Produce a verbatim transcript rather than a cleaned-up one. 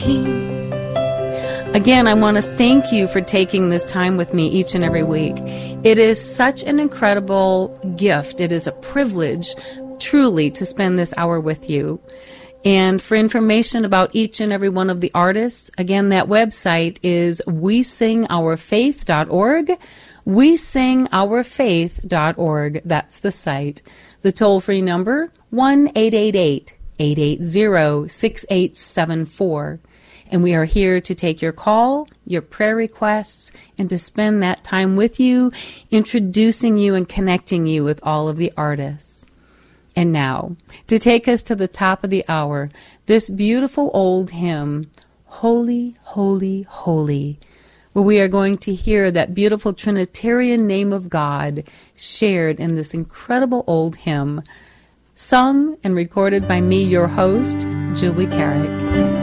King. Again, I want to thank you for taking this time with me each and every week. It is such an incredible gift. It is a privilege, truly, to spend this hour with you. And for information about each and every one of the artists, again, that website is we sing our faith dot org. we sing our faith dot org. That's the site. The toll-free number, one eight eight eight, eight eight zero, six eight seven four. And we are here to take your call, your prayer requests, and to spend that time with you, introducing you and connecting you with all of the artists. And now, to take us to the top of the hour, this beautiful old hymn, Holy, Holy, Holy, where we are going to hear that beautiful Trinitarian name of God shared in this incredible old hymn, sung and recorded by me, your host, Julie Carrick.